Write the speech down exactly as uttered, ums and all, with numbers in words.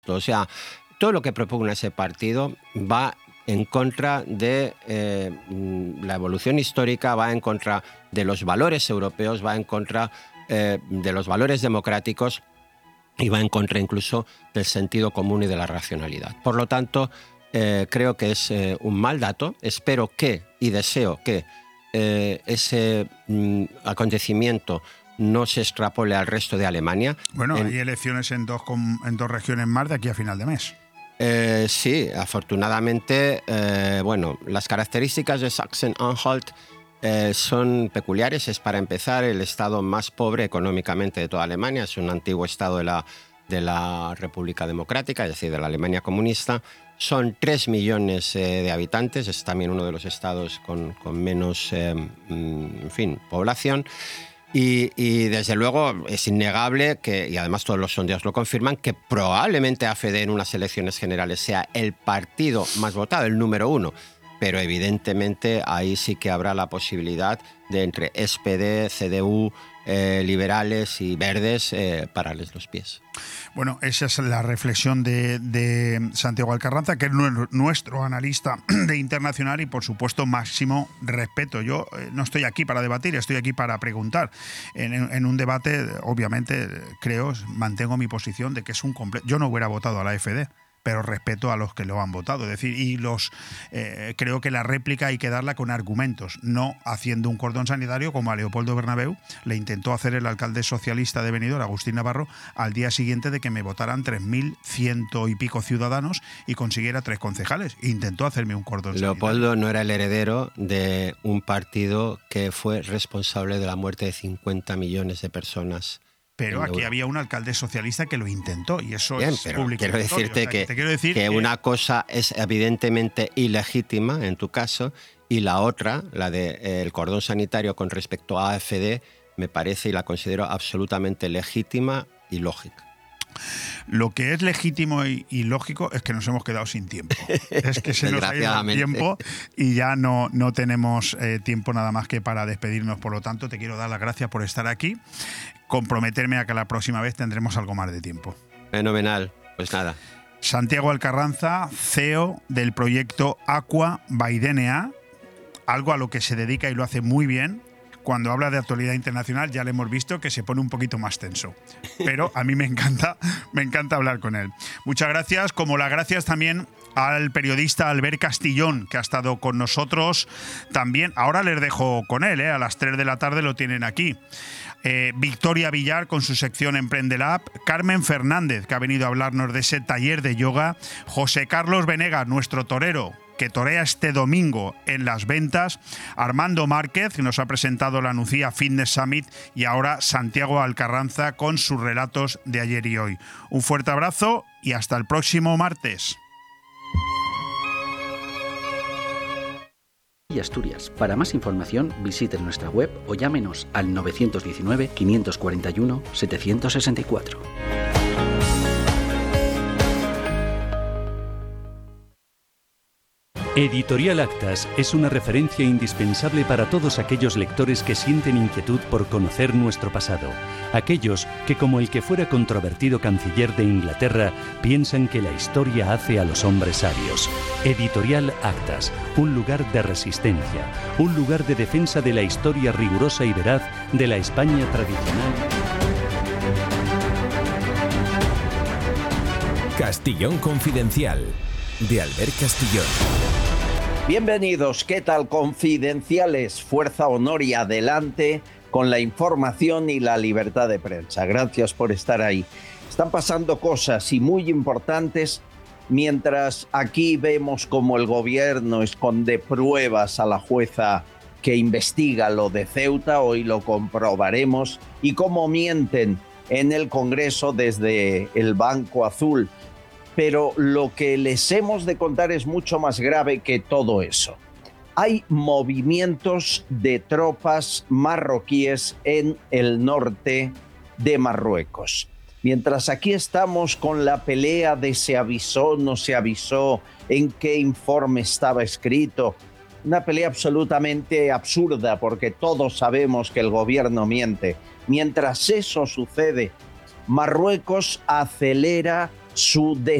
O sea, todo lo que propugna ese partido va en contra de eh, la evolución histórica, va en contra de los valores europeos, va en contra eh, de los valores democráticos y va en contra incluso del sentido común y de la racionalidad. Por lo tanto, eh, creo que es eh, un mal dato. Espero que y deseo que eh, ese mm, acontecimiento no se extrapole al resto de Alemania. Bueno, en, hay elecciones en dos, en dos regiones más de aquí a final de mes. Eh, sí, afortunadamente, eh, bueno, las características de Sachsen-Anhalt eh, son peculiares. Es, para empezar, el estado más pobre económicamente de toda Alemania. Es un antiguo estado de la, de la República Democrática, es decir, de la Alemania comunista. Son tres millones eh, de habitantes. Es también uno de los estados con, con menos, eh, en fin, población. Y, y desde luego es innegable que, y además todos los sondeos lo confirman, que probablemente A F D en unas elecciones generales sea el partido más votado, el número uno. Pero evidentemente ahí sí que habrá la posibilidad de entre S P D, C D U, eh, liberales y verdes eh, pararles los pies. Bueno, esa es la reflexión de, de Santiago Alcarranza, que es nuestro analista de Internacional, y por supuesto máximo respeto. Yo eh, no estoy aquí para debatir, estoy aquí para preguntar. En, en un debate, obviamente, creo, mantengo mi posición de que es un completo. Yo no hubiera votado a la A F D, pero respeto a los que lo han votado. Es decir, y los eh, creo que la réplica hay que darla con argumentos, no haciendo un cordón sanitario como a Leopoldo Bernabéu le intentó hacer el alcalde socialista de Benidorm, Agustín Navarro, al día siguiente de que me votaran tres mil ciento y pico ciudadanos y consiguiera tres concejales. Intentó hacerme un cordón sanitario. Leopoldo no era el heredero de un partido que fue responsable de la muerte de cincuenta millones de personas. Pero aquí había un alcalde socialista que lo intentó y eso Bien, es pero público. quiero decirte o sea, que, que, te quiero decir que que una cosa es evidentemente ilegítima en tu caso y la otra, la del de, eh, cordón sanitario con respecto a A F D, me parece y la considero absolutamente legítima y lógica. Lo que es legítimo y, y lógico es que nos hemos quedado sin tiempo. Es que se nos ha ido el tiempo y ya no, no tenemos eh, tiempo nada más que para despedirnos. Por lo tanto, te quiero dar las gracias por estar aquí. Comprometerme a que la próxima vez tendremos algo más de tiempo. Fenomenal. Pues nada. Santiago Alcarranza, C E O del proyecto Aqua by D N A, algo a lo que se dedica y lo hace muy bien. Cuando habla de actualidad internacional ya le hemos visto que se pone un poquito más tenso. Pero a mí me encanta, me encanta hablar con él. Muchas gracias, como las gracias también al periodista Albert Castillón, que ha estado con nosotros también. Ahora les dejo con él, ¿eh? A las tres de la tarde lo tienen aquí. Eh, Victoria Villar con su sección Emprende Lab, Carmen Fernández, que ha venido a hablarnos de ese taller de yoga, José Carlos Venegas, nuestro torero, que torea este domingo en Las Ventas, Armando Márquez, que nos ha presentado la Nucía Fitness Summit, y ahora Santiago Alcarranza con sus relatos de ayer y hoy. Un fuerte abrazo y hasta el próximo martes. Y Asturias. Para más información, visite nuestra web o llámenos al nueve uno nueve, cinco cuatro uno, siete seis cuatro. Editorial Actas es una referencia indispensable para todos aquellos lectores que sienten inquietud por conocer nuestro pasado. Aquellos que, como el que fuera controvertido canciller de Inglaterra, piensan que la historia hace a los hombres sabios. Editorial Actas, un lugar de resistencia, un lugar de defensa de la historia rigurosa y veraz de la España tradicional. Castillón Confidencial, de Albert Castillón. Bienvenidos, ¿qué tal, confidenciales? Fuerza, honor y adelante con la información y la libertad de prensa. Gracias por estar ahí. Están pasando cosas y muy importantes mientras aquí vemos como el gobierno esconde pruebas a la jueza que investiga lo de Ceuta. Hoy lo comprobaremos. Y cómo mienten en el Congreso desde el Banco Azul. Pero lo que les hemos de contar es mucho más grave que todo eso. Hay movimientos de tropas marroquíes en el norte de Marruecos. Mientras aquí estamos con la pelea de se avisó, no se avisó, en qué informe estaba escrito, una pelea absolutamente absurda porque todos sabemos que el gobierno miente. Mientras eso sucede, Marruecos acelera su